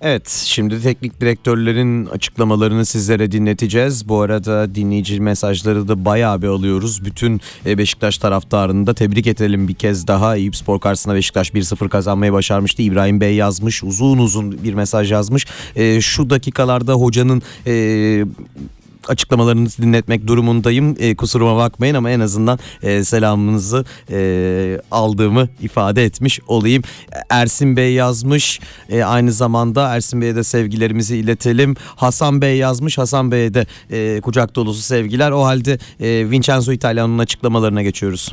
Evet, şimdi teknik direktörlerin açıklamalarını sizlere dinleteceğiz. Bu arada dinleyici mesajları da bayağı bir alıyoruz. Bütün Beşiktaş taraftarını da tebrik edelim bir kez daha. Eyüpspor karşısında Beşiktaş 1-0 kazanmayı başarmıştı. İbrahim Bey yazmış, uzun bir mesaj yazmış. Şu dakikalarda hocanın açıklamalarını dinletmek durumundayım. Kusuruma bakmayın ama en azından selamınızı aldığımı ifade etmiş olayım. Ersin Bey yazmış. Aynı zamanda Ersin Bey'e de sevgilerimizi iletelim. Hasan Bey yazmış. Hasan Bey'e de kucak dolusu sevgiler. O halde Vincenzo Italiano'nun açıklamalarına geçiyoruz.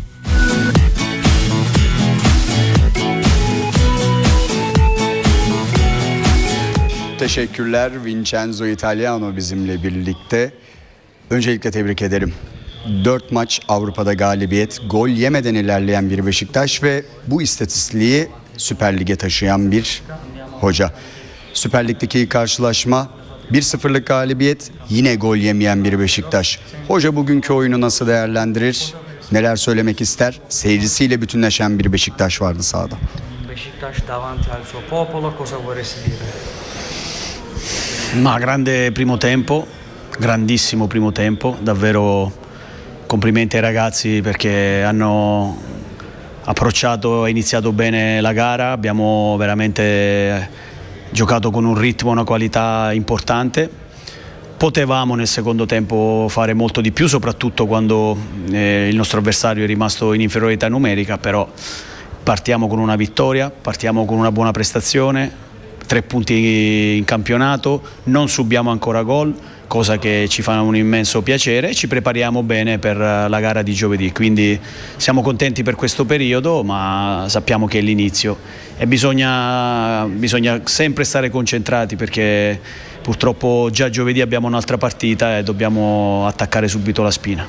Teşekkürler. Vincenzo Italiano bizimle birlikte. Öncelikle tebrik ederim. 4 maç Avrupa'da galibiyet, gol yemeden ilerleyen bir Beşiktaş ve bu istatistiği Süper Lig'e taşıyan bir hoca. Süper Lig'deki karşılaşma 1-0'lık galibiyet, yine gol yemeyen bir Beşiktaş. Hoca bugünkü oyunu nasıl değerlendirir? Neler söylemek ister? Seyircisiyle bütünleşen bir Beşiktaş vardı sahada. Beşiktaş davanti al suo popolo, cosa vorresti dire? Ma grande primo tempo, grandissimo primo tempo, davvero complimenti ai ragazzi perché hanno approcciato e iniziato bene la gara, abbiamo veramente giocato con un ritmo e una qualità importante. Potevamo nel secondo tempo fare molto di più, soprattutto quando il nostro avversario è rimasto in inferiorità numerica, però partiamo con una vittoria, partiamo con una buona prestazione. 3 punti in campionato, non subiamo ancora gol, cosa che ci fa un immenso piacere, e ci prepariamo bene per la gara di giovedì, quindi siamo contenti per questo periodo, ma sappiamo che è l'inizio e bisogna sempre stare concentrati perché purtroppo già giovedì abbiamo un'altra partita e dobbiamo attaccare subito la spina.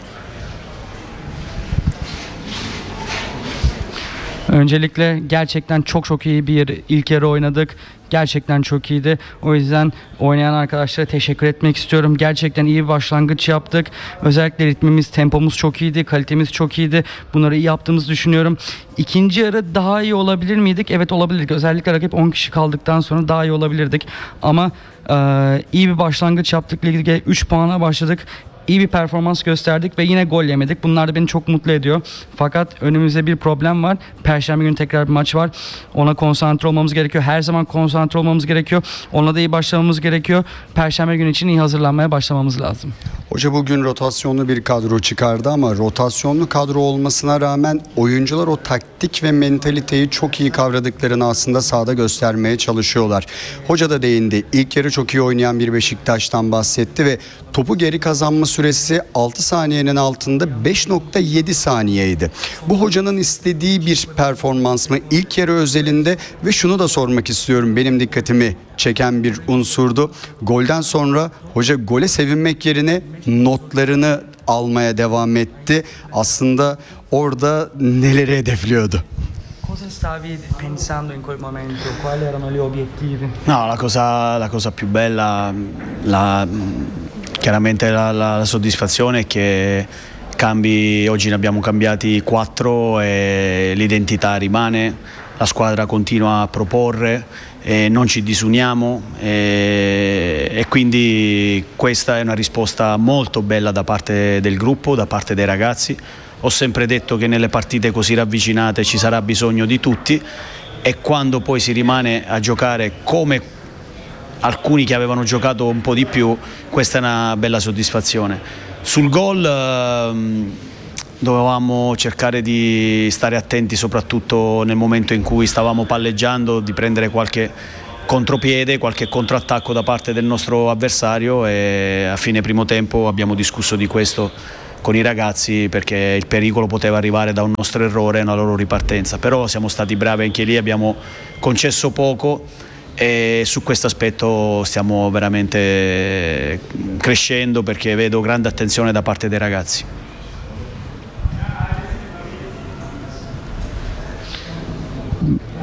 Öncelikle gerçekten çok iyi bir ilk yarı oynadık. Gerçekten çok iyiydi. O yüzden oynayan arkadaşlara teşekkür etmek istiyorum. Gerçekten iyi bir başlangıç yaptık. Özellikle ritmimiz, tempomuz çok iyiydi. Kalitemiz çok iyiydi. Bunları iyi yaptığımızı düşünüyorum. İkinci yarı daha iyi olabilir miydik? Evet, olabilirdik. Özellikle rakip 10 kişi kaldıktan sonra daha iyi olabilirdik. Ama iyi bir başlangıç yaptık. Ligde 3 puana başladık. İyi bir performans gösterdik ve yine gol yemedik. Bunlar da beni çok mutlu ediyor. Fakat önümüzde bir problem var. Perşembe günü tekrar bir maç var. Ona konsantre olmamız gerekiyor. Her zaman konsantre olmamız gerekiyor. Ona da iyi başlamamız gerekiyor. Perşembe günü için iyi hazırlanmaya başlamamız lazım. Hoca bugün rotasyonlu bir kadro çıkardı ama rotasyonlu kadro olmasına rağmen oyuncular o taktik ve mentaliteyi çok iyi kavradıklarını aslında sahada göstermeye çalışıyorlar. Hoca da değindi. İlk yarı çok iyi oynayan bir Beşiktaş'tan bahsetti ve topu geri kazanma süresi 6 saniyenin altında 5.7 saniyeydi. Bu hocanın istediği bir performans mı ilk yarı özelinde? Ve şunu da sormak istiyorum, benim dikkatimi çeken bir unsurdu. Golden sonra hoca gole sevinmek yerine notlarını almaya devam etti. Aslında orada neleri hedefliyordu? Cosa stavi pensando in quel momento? Quali erano gli obiettivi? No, la cosa più bella, chiaramente la soddisfazione è che oggi ne abbiamo cambiati 4 e l'identità rimane, la squadra continua a proporre, non ci disuniamo e quindi questa è una risposta molto bella da parte del gruppo, da parte dei ragazzi. Ho sempre detto che nelle partite così ravvicinate ci sarà bisogno di tutti e quando poi si rimane a giocare come alcuni che avevano giocato un po' di più, questa è una bella soddisfazione. Sul gol dovevamo cercare di stare attenti soprattutto nel momento in cui stavamo palleggiando, di prendere qualche contropiede, qualche contrattacco da parte del nostro avversario e a fine primo tempo abbiamo discusso di questo con i ragazzi perché il pericolo poteva arrivare da un nostro errore e una loro ripartenza, però siamo stati bravi anche lì, abbiamo concesso poco e su questo aspetto stiamo veramente crescendo perché vedo grande attenzione da parte dei ragazzi.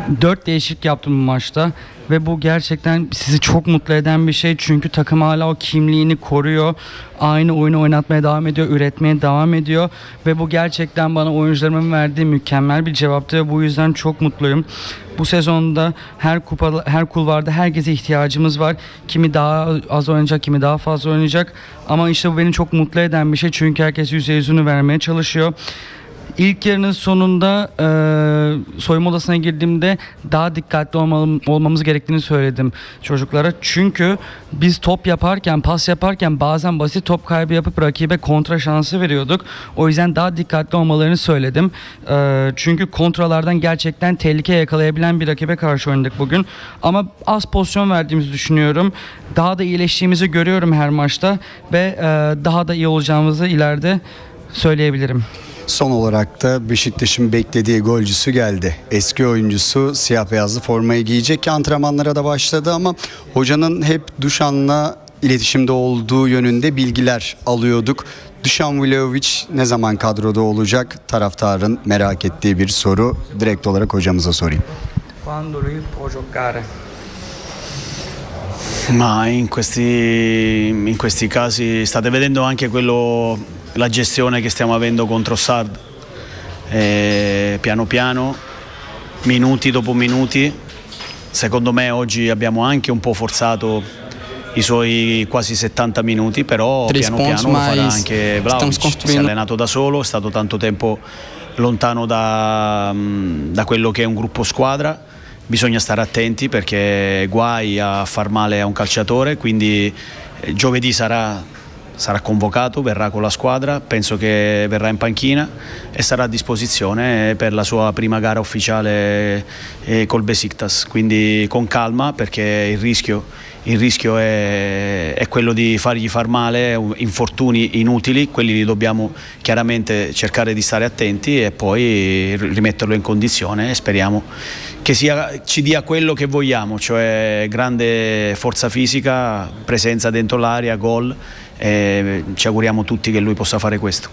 4 değişiklik yaptım bu maçta ve bu gerçekten sizi çok mutlu eden bir şey çünkü takım hala o kimliğini koruyor. Aynı oyunu oynatmaya devam ediyor, üretmeye devam ediyor ve bu gerçekten bana oyuncularımın verdiği mükemmel bir cevaptı ve bu yüzden çok mutluyum. Bu sezonda her kulvarda herkese ihtiyacımız var. Kimi daha az oynayacak, kimi daha fazla oynayacak. Ama işte bu beni çok mutlu eden bir şey çünkü herkes %100'ünü vermeye çalışıyor. İlk yarının sonunda soyunma odasına girdiğimde daha dikkatli olmamız gerektiğini söyledim çocuklara. Çünkü biz top yaparken, pas yaparken bazen basit top kaybı yapıp rakibe kontra şansı veriyorduk. O yüzden daha dikkatli olmalarını söyledim. Çünkü kontralardan gerçekten tehlike yakalayabilen bir rakibe karşı oynadık bugün. Ama az pozisyon verdiğimizi düşünüyorum. Daha da iyileştiğimizi görüyorum her maçta ve daha da iyi olacağımızı ileride söyleyebilirim. Son olarak da Beşiktaş'ın beklediği golcüsü geldi. Eski oyuncusu siyah beyazlı formayı giyecek ki antrenmanlara da başladı ama hocanın hep Dušan'la iletişimde olduğu yönünde bilgiler alıyorduk. Dušan Vlahović ne zaman kadroda olacak? Taraftarın merak ettiği bir soru. Direkt olarak hocamıza sorayım. Quando lui può giocare? Ma in questi casi state vedendo anche la gestione che stiamo avendo contro Sard. Piano piano, minuti dopo minuti. Secondo me oggi abbiamo anche un po' forzato i suoi quasi 70 minuti, però piano piano lo farà anche Vlahović. Si è allenato da solo, è stato tanto tempo lontano da quello che è un gruppo squadra. Bisogna stare attenti perché guai a far male a un calciatore, quindi giovedì sarà convocato, verrà con la squadra, penso che verrà in panchina e sarà a disposizione per la sua prima gara ufficiale col Besiktas, quindi con calma perché il rischio è quello di fargli far male, infortuni inutili, quelli li dobbiamo chiaramente cercare di stare attenti e poi rimetterlo in condizione e speriamo che ci dia quello che vogliamo, cioè grande forza fisica, presenza dentro l'area, gol, e ci auguriamo tutti che lui possa fare questo.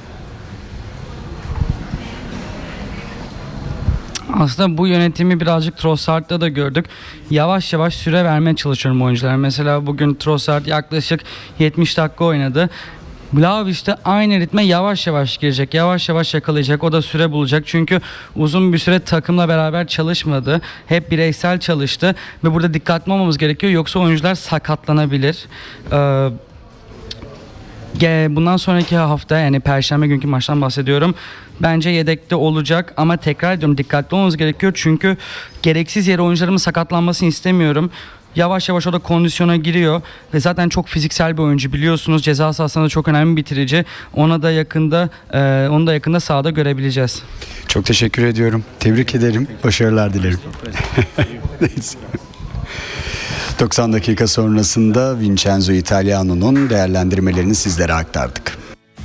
Aslında bu yönetimi birazcık Trossard'da da gördük. Yavaş yavaş süre vermeye çalışıyorum oyunculara. Mesela bugün Trossard yaklaşık 70 dakika oynadı. Vlahović de aynı ritme yavaş yavaş girecek, yavaş yavaş yakalayacak, o da süre bulacak. Çünkü uzun bir süre takımla beraber çalışmadı. Hep bireysel çalıştı ve burada dikkatli olmamız gerekiyor. Yoksa oyuncular sakatlanabilir. Bundan sonraki hafta yani Perşembe günkü maçtan bahsediyorum. Bence yedekte olacak ama tekrar ediyorum dikkatli olmamız gerekiyor. Çünkü gereksiz yere oyuncularımın sakatlanmasını istemiyorum. Yavaş yavaş o da kondisyona giriyor ve zaten çok fiziksel bir oyuncu biliyorsunuz. Ceza sahasında çok önemli bitirici. Onu da yakında sahada görebileceğiz. Çok teşekkür ediyorum. Tebrik ederim. Başarılar dilerim. 90 dakika sonrasında Vincenzo Italiano'nun değerlendirmelerini sizlere aktardık.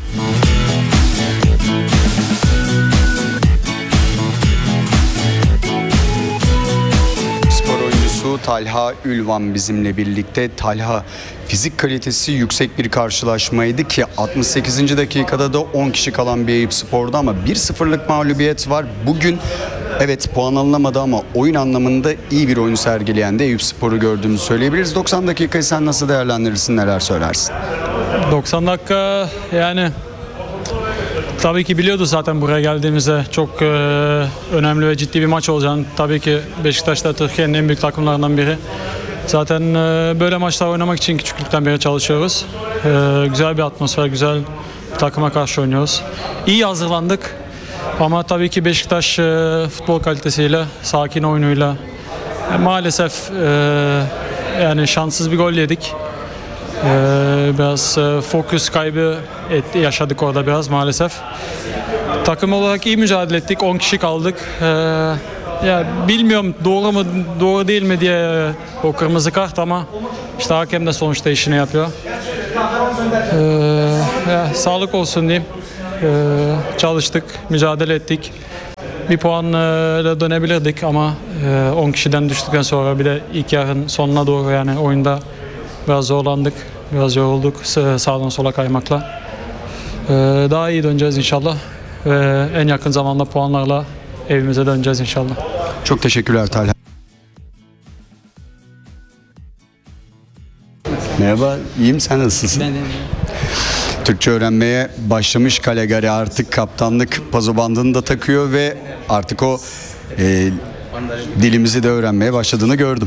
Spor oyuncusu Talha Ülvan bizimle birlikte. Talha, fizik kalitesi yüksek bir karşılaşmaydı ki 68. dakikada da 10 kişi kalan bir Eyüpspor'da ama 1-0'lık mağlubiyet var. Bugün evet puan alınamadı ama oyun anlamında iyi bir oyun sergileyen de Eyüpspor'u gördüğümüzü söyleyebiliriz. 90 dakikayı sen nasıl değerlendirirsin, neler söylersin? 90 dakika yani tabii ki biliyordu zaten buraya geldiğimizde çok önemli ve ciddi bir maç olacağını. Tabii ki Beşiktaş da Türkiye'nin en büyük takımlarından biri. Zaten böyle maçlar oynamak için küçüklükten beri çalışıyoruz. Güzel bir atmosfer, güzel bir takıma karşı oynuyoruz. İyi hazırlandık. Ama tabii ki Beşiktaş futbol kalitesiyle, sakin oyunuyla maalesef yani şanssız bir gol yedik. Biraz fokus kaybı yaşadık orada biraz maalesef. Takım olarak iyi mücadele ettik. 10 kişi kaldık. Ya bilmiyorum doğru mu doğru değil mi diye o kırmızı kart ama işte hakem de sonuçta işini yapıyor. Sağlık olsun diyeyim. Çalıştık, mücadele ettik. Bir puanla dönebilirdik ama 10 kişiden düştükten sonra bir de ilk yarının sonuna doğru yani oyunda biraz zorlandık, biraz yorulduk sağdan sola kaymakla. Daha iyi döneceğiz inşallah ve en yakın zamanda puanlarla evimize döneceğiz inşallah. Çok teşekkürler Talha. Merhaba, iyiyim, sen nasılsın? Türkçe öğrenmeye başlamış Calegari, artık kaptanlık pazobandını da takıyor ve artık o dilimizi de öğrenmeye başladığını gördüm.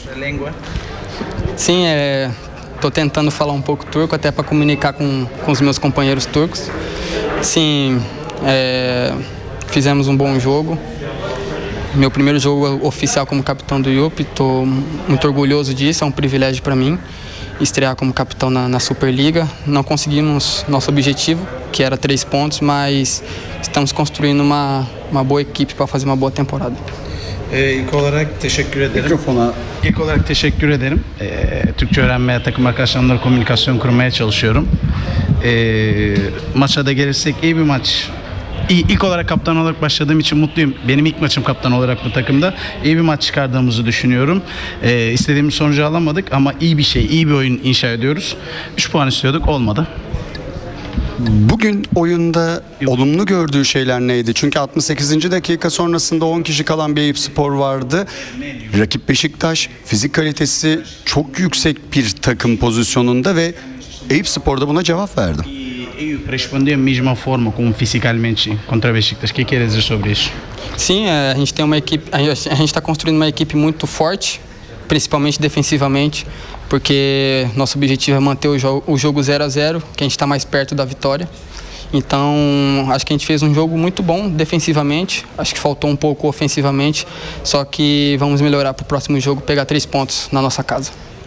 Sim, estou tentando falar pouco turco, até para comunicar com os meus companheiros turcos. Sim, fizemos bom jogo. Meu primeiro jogo oficial como capitão do IUP, estou muito orgulhoso disso, é privilégio para mim estrear como capitão na Superliga. Não conseguimos nosso objetivo, que era 3 pontos, mas estamos construindo uma boa equipe para fazer uma boa temporada. İlk olarak teşekkür ederim. Mikrofona. İlk olarak teşekkür ederim. Türkçe öğrenmeye, takım arkadaşlarımla komünikasyon kurmaya çalışıyorum. Maça da gelirsek iyi bir maç. İlk olarak kaptan olarak başladığım için mutluyum. Benim ilk maçım kaptan olarak bu takımda. İyi bir maç çıkardığımızı düşünüyorum. İstediğimiz sonucu alamadık ama iyi bir oyun inşa ediyoruz. 3 puan istiyorduk, olmadı. Bugün oyunda olumlu gördüğü şeyler neydi? Çünkü 68. dakika sonrasında 10 kişi kalan bir Eyüpspor vardı. Rakip Beşiktaş, fizik kalitesi çok yüksek bir takım pozisyonunda ve Eyüpspor da buna cevap verdi. Eyüp respondeu mesma forma como fisicalmente contra Beşiktaş. O que quer dizer sobre isso? Sim, a gente tem uma equipe, a gente está construindo uma equipe muito forte, principalmente defensivamente, porque nosso objetivo é manter o jogo 0-0, que a gente está mais perto da vitória. Então, acho que a gente fez jogo muito bom defensivamente, acho que faltou pouco ofensivamente, só que vamos melhorar para o próximo jogo, pegar 3 pontos na nossa casa.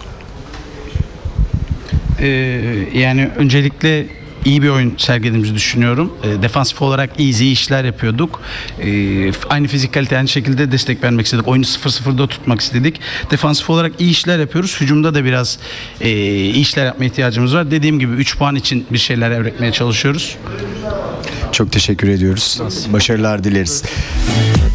Yani öncelikle iyi bir oyun sergilediğimizi düşünüyorum. Defansif olarak iyi işler yapıyorduk. Aynı fizik kalite, aynı şekilde destek vermek istedik. Oyunu 0-0'da tutmak istedik. Defansif olarak iyi işler yapıyoruz. Hücumda da biraz iyi işler yapmaya ihtiyacımız var. Dediğim gibi 3 puan için bir şeyler üretmeye çalışıyoruz. Çok teşekkür ediyoruz. Başarılar dileriz.